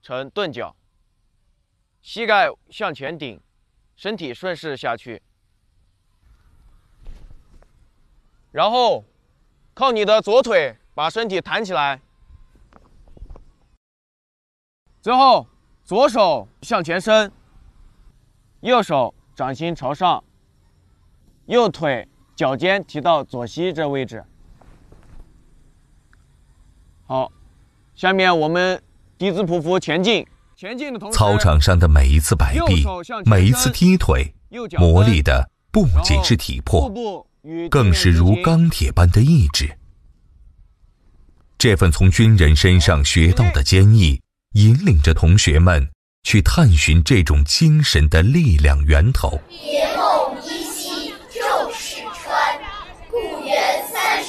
成钝脚，膝盖向前顶，身体顺势下去。然后靠你的左腿把身体弹起来，最后左手向前伸，右手掌心朝上，右腿脚尖提到左膝这位置。好，下面我们低姿匍匐前进，前进的同时， 操场上的每一次摆臂，每一次踢腿，磨砺的不仅是体魄，更是如钢铁般的意志。这份从军人身上学到的坚毅，引领着同学们去探寻这种精神的力量源头。 别梦依稀旧时川，故园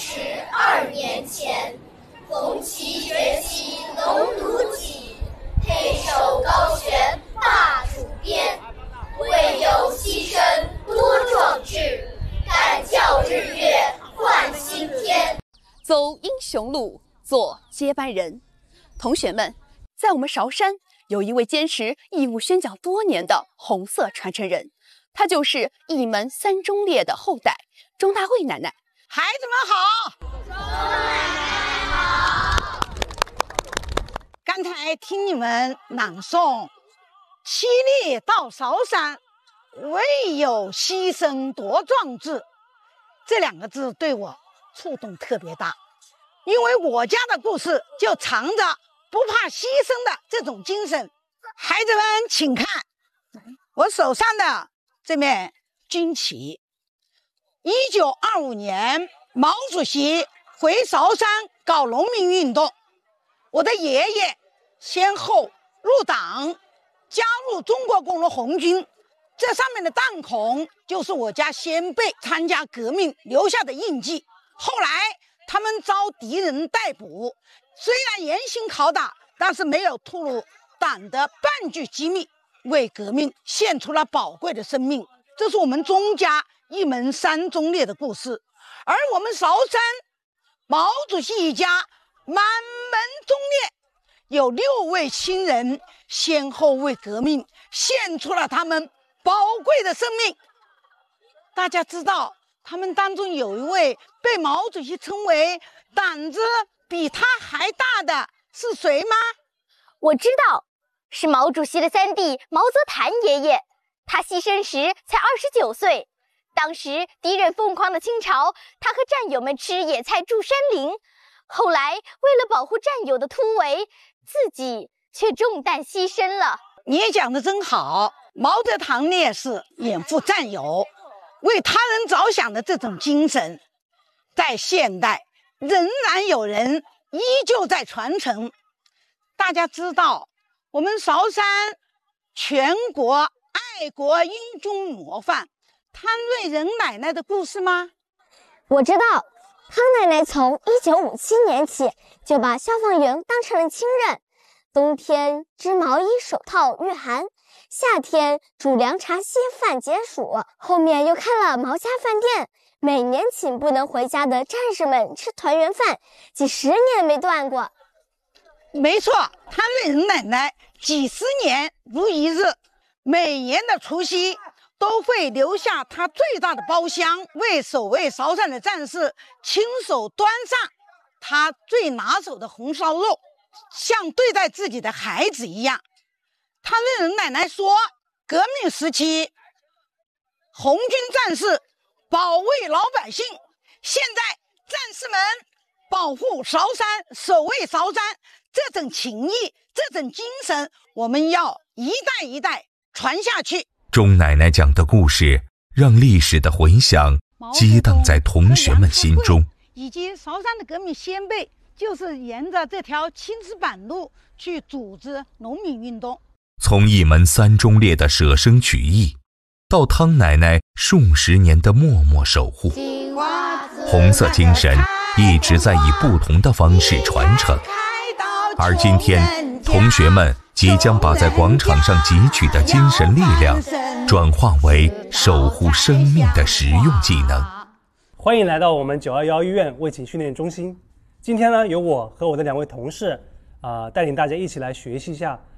32年前，红旗崛起龙炉起，配首高悬霸主鞭，为有牺牲多壮志，敢教日月换新天。 走英雄路，做接班人。同学们，在我们韶山有一位坚持义务宣讲多年的红色传承人，他就是义门3中列的后代钟大慧奶奶。 孩子们好！钟奶奶好！刚才听你们朗诵“七力到韶山，唯有牺牲夺壮志”这2个字，对我触动特别大，因为我家的故事就藏着不怕牺牲的这种精神。孩子们请看我手上的这面军旗。1925年毛主席回韶山搞农民运动，我的爷爷先后入党，加入中国工农红军，这上面的弹孔就是我家先辈参加革命留下的印记。后来他们遭敌人逮捕，虽然严刑拷打，但是没有吐露党的半句机密，为革命献出了宝贵的生命。这是我们钟家一门3中列的故事。而我们韶山毛主席一家满门忠烈，有6位亲人先后为革命献出了他们宝贵的生命。大家知道他们当中有一位被毛主席称为胆子比他还大的是谁吗？ 我知道，是毛主席的3弟毛泽覃爷爷。他牺牲时才29岁，当时敌人疯狂的清朝，他和战友们吃野菜住山林，后来为了保护战友的突围，自己却中弹牺牲了。 你也讲得真好，毛泽覃烈士掩护战友，为他人着想的这种精神，在现代仍然有人依旧在传承。大家知道我们韶山全国爱国英雄模范汤瑞仁奶奶的故事吗？ 我知道，汤奶奶从1957年起就把消防员当成了亲人，冬天织毛衣手套御寒，夏天煮凉茶稀饭解暑，后面又开了毛家饭店，每年请不能回家的战士们吃团圆饭，几十年没断过。 没错，汤瑞仁奶奶几十年如一日，每年的除夕都会留下她最大的包厢，为守卫韶山的战士亲手端上她最拿手的红烧肉，像对待自己的孩子一样。汤瑞仁奶奶说，革命时期红军战士保卫老百姓，现在战士们保护韶山，守卫韶山，这种情谊，这种精神，我们要一代一代传下去。 钟奶奶讲的故事让历史的回响激荡在同学们心中， 以及韶山的革命先辈就是沿着这条青石板路去组织农民运动。 从一门3中列的舍生取义，到汤奶奶数10年的默默守护，红色精神一直在以不同的方式传承。而今天，同学们即将把在广场上汲取的精神力量转化为守护生命的实用技能。 欢迎来到我们911医院卫警训练中心。今天呢，由我和我的2位同事带领大家一起来学习一下